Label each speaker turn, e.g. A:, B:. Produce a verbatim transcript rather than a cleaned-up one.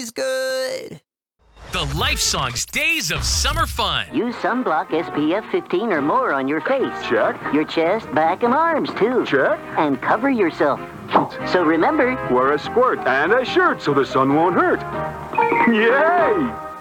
A: always good.
B: The Life Songs Days of Summer Fun.
C: Use sunblock S P F fifteen or more on your face.
D: Check.
C: Your chest, back, and arms, too.
D: Check.
C: And cover yourself. So remember,
D: Wear a squirt and a shirt so the sun won't hurt. Yay!